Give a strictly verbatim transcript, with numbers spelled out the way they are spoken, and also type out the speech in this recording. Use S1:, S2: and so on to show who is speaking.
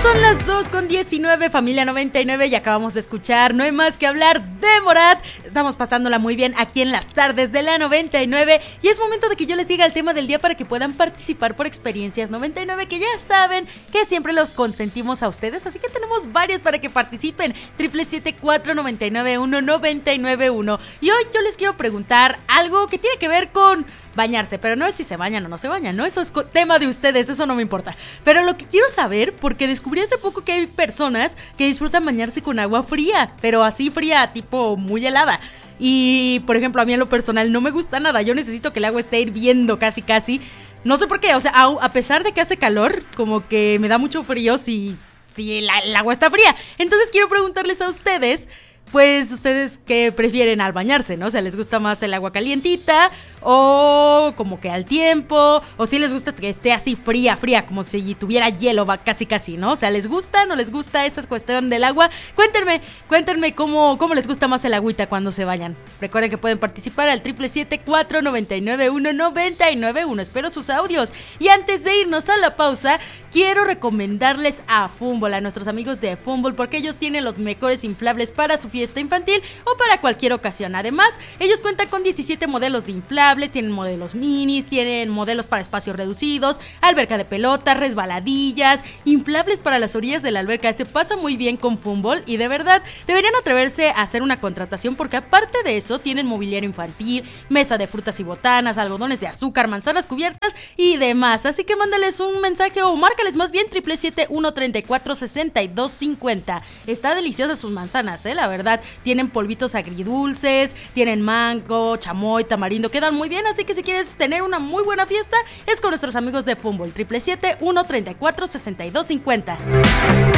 S1: Son las dos con diecinueve, familia noventa y nueve, y acabamos de escuchar No hay más que hablar de Morat. Estamos pasándola muy bien aquí en las tardes de la noventa y nueve, y es momento de que yo les diga el tema del día para que puedan participar por Experiencias noventa y nueve, que ya saben que siempre los consentimos a ustedes, así que tenemos varias para que participen. Triple siete cuatro nueve nueve uno nueve nueve uno. Y hoy yo les quiero preguntar algo que tiene que ver con bañarse, pero no es si se bañan o no se bañan, ¿no? Eso es tema de ustedes, eso no me importa. Pero lo que quiero saber, porque descubrí hace poco que hay personas que disfrutan bañarse con agua fría, pero así fría, tipo muy helada. Y, por ejemplo, a mí en lo personal no me gusta nada, yo necesito que el agua esté hirviendo casi casi. No sé por qué, o sea, a, a pesar de que hace calor, como que me da mucho frío si, si el, el agua está fría. Entonces quiero preguntarles a ustedes, pues, ustedes qué prefieren al bañarse, ¿no? O sea, ¿les gusta más el agua calientita o como que al tiempo? O si les gusta que esté así fría, fría, como si tuviera hielo, va casi casi, ¿no? O sea, ¿les gusta, no les gusta esa cuestión del agua? Cuéntenme, cuéntenme cómo, cómo les gusta más el agüita cuando se bañan. Recuerden que pueden participar al triple siete cuatro nueve nueve uno nueve nueve uno. Espero sus audios. Y antes de irnos a la pausa, quiero recomendarles a Fútbol, a nuestros amigos de Fútbol, porque ellos tienen los mejores inflables para su fiesta infantil o para cualquier ocasión. Además, ellos cuentan con diecisiete modelos de inflable, tienen modelos minis, tienen modelos para espacios reducidos, alberca de pelotas, resbaladillas, inflables para las orillas de la alberca. Se pasa muy bien con Fútbol y de verdad deberían atreverse a hacer una contratación, porque aparte de eso tienen mobiliario infantil, mesa de frutas y botanas, algodones de azúcar, manzanas cubiertas y demás. Así que mándales un mensaje o márcales más bien triple siete uno treinta y cuatro sesenta y dos cincuenta. Está deliciosa sus manzanas, eh, la verdad. Tienen polvitos agridulces, tienen mango, chamoy, tamarindo, quedan muy bien, así que si quieres tener una muy buena fiesta, es con nuestros amigos de Fútbol. Triple siete uno treinta y cuatro sesenta y dos cincuenta.